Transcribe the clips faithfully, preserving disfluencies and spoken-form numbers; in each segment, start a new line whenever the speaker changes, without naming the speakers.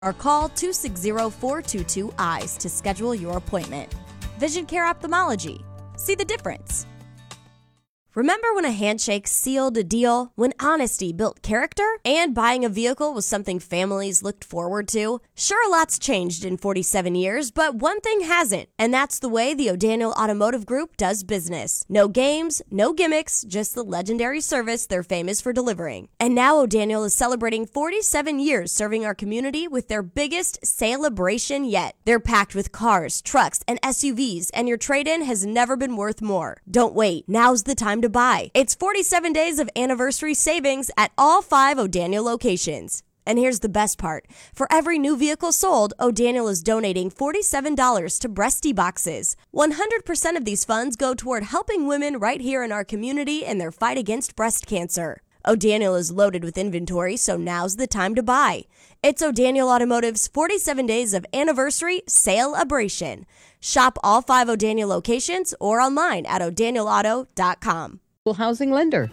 or call two six zero, four two two, eyes to schedule your appointment. Vision Care Ophthalmology. See the difference. Remember when a handshake sealed a deal? When honesty built character? And buying a vehicle was something families looked forward to? Sure, a lot's changed in forty-seven years, but one thing hasn't, and that's the way the O'Daniel Automotive Group does business. No games, no gimmicks, just the legendary service they're famous for delivering. And now O'Daniel is celebrating forty-seven years serving our community with their biggest celebration yet. They're packed with cars, trucks, and S U Vs, and your trade-in has never been worth more. Don't wait. Now's the time to buy. It's forty-seven days of anniversary savings at all five O'Daniel locations. And here's the best part. For every new vehicle sold, O'Daniel is donating forty-seven dollars to Breasty Boxes. one hundred percent of these funds go toward helping women right here in our community in their fight against breast cancer. O'Daniel is loaded with inventory, so now's the time to buy. It's O'Daniel Automotive's forty-seven days of anniversary sale-abration. Shop all five O'Daniel locations or online at o'daniel auto dot com.
Housing lender.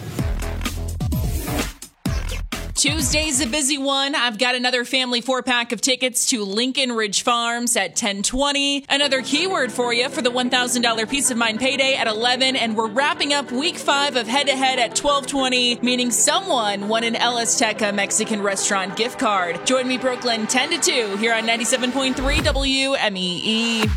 Tuesday's a busy one. I've got another family four-pack of tickets to Lincoln Ridge Farms at ten twenty. Another keyword for you for the one thousand dollars Peace of Mind Payday at eleven. And we're wrapping up week five of head-to-head at twelve twenty, meaning someone won an El Azteca Mexican restaurant gift card. Join me, Brooklyn, ten to two here on ninety-seven point three W M E E.